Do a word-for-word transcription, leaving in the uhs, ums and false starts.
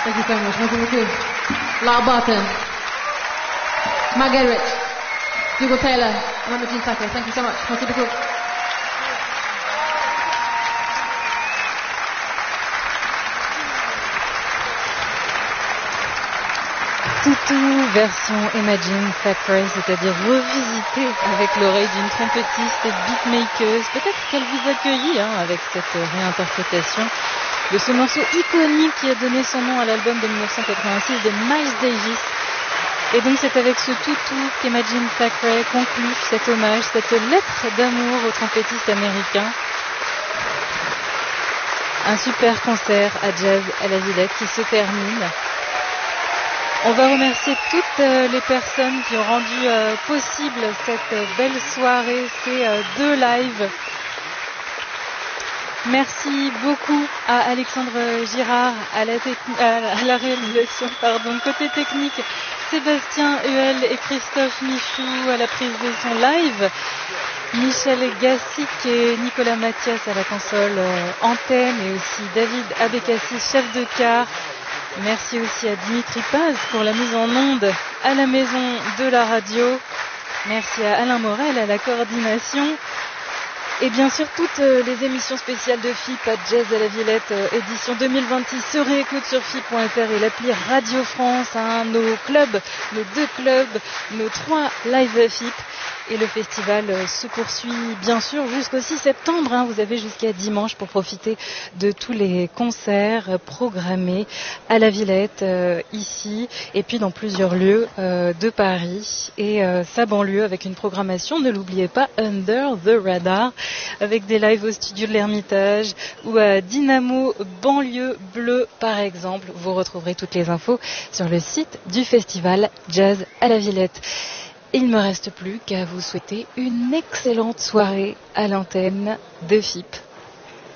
Thank you so much. Merci beaucoup. Lara Barton, Margaret, Dougal Taylor, and Imogene Sake. Thank you so much. Merci beaucoup. Toutou version Imagine Thackeray, c'est-à-dire revisitée avec l'oreille d'une trompettiste et beatmakeuse. Peut-être qu'elle vous accueillit hein, avec cette réinterprétation de ce morceau iconique qui a donné son nom à l'album de dix-neuf cent quatre-vingt-six de Miles Davis. Et donc c'est avec ce toutou qu'Imagine Thackeray conclut cet hommage, cette lettre d'amour au trompettiste américain. Un super concert à Jazz à la Villette qui se termine. On va remercier toutes les personnes qui ont rendu euh, possible cette belle soirée, ces euh, deux lives. Merci beaucoup à Alexandre Girard, à la, techni- à la réalisation, pardon, côté technique, Sébastien Huel et Christophe Michou à la prise de son live, Michel Gassic et Nicolas Mathias à la console euh, antenne et aussi David Abekassi, chef de car. Merci aussi à Dimitri Paz pour la mise en onde à la maison de la radio. Merci à Alain Morel à la coordination. Et bien sûr, toutes les émissions spéciales de F I P à Jazz à la Villette, euh, édition deux mille vingt-six, se réécoutent sur F I P point F R et l'appli Radio France, hein, nos clubs, nos deux clubs, nos trois live F I P. Et le festival se poursuit bien sûr jusqu'au six septembre. Hein. Vous avez jusqu'à dimanche pour profiter de tous les concerts programmés à la Villette, euh, ici, et puis dans plusieurs lieux euh, de Paris et euh, sa banlieue avec une programmation, ne l'oubliez pas, Under the Radar, avec des lives au studio de l'Ermitage ou à Dynamo Banlieue Bleue par exemple. Vous retrouverez toutes les infos sur le site du festival Jazz à la Villette. Il ne me reste plus qu'à vous souhaiter une excellente soirée à l'antenne de F I P.